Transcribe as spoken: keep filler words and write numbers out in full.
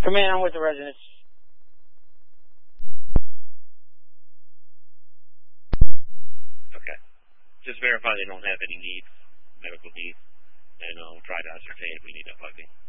Come in, I'm with the residents. Okay. Just verify they don't have any needs, medical needs, and I'll try to ascertain if we need a hugging.